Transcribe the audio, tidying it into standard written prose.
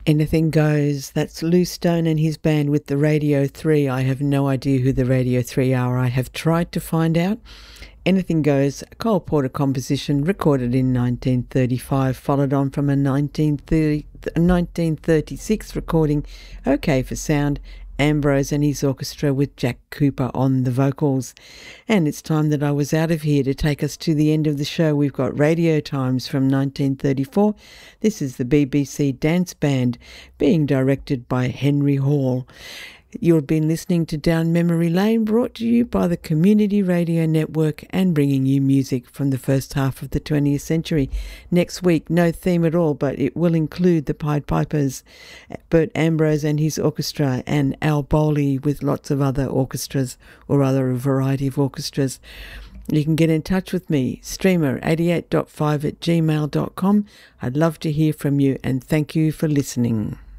Anything Goes. That's Lou Stone and his band with the Radio 3. I have no idea who the Radio 3 are. I have tried to find out. Anything Goes, a Cole Porter composition recorded in 1935, followed on from a 1936 recording, OK for Sound, Ambrose and his orchestra with Jack Cooper on the vocals. And it's time that I was out of here to take us to the end of the show. We've got Radio Times from 1934. This is the BBC Dance Band being directed by Henry Hall. You've been listening to Down Memory Lane, brought to you by the Community Radio Network and bringing you music from the first half of the 20th century. Next week, no theme at all, but it will include the Pied Pipers, Bert Ambrose and his orchestra, and Al Bowley with lots of other orchestras, or rather a variety of orchestras. You can get in touch with me, streamer88.5 at gmail.com. I'd love to hear from you, and thank you for listening.